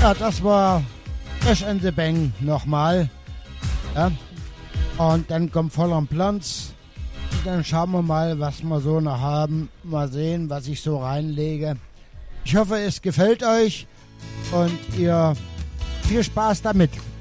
Ja, das war Crash and the Bang nochmal. Ja. Und dann kommt Voll am Planz. Und dann schauen wir mal, was wir so noch haben. Mal sehen, was ich so reinlege. Ich hoffe, es gefällt euch und ihr viel Spaß damit.